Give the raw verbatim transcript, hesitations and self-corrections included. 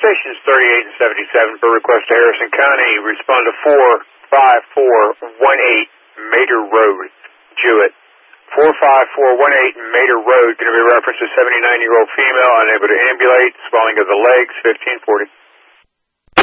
stations thirty-eight and seventy-seven for request to Harrison County. Respond to four five four one eight Mater Road, Jewett. four five four one eight Mater Road, going to be referenced to seventy-nine-year-old female unable to ambulate, swelling of the legs, fifteen forty.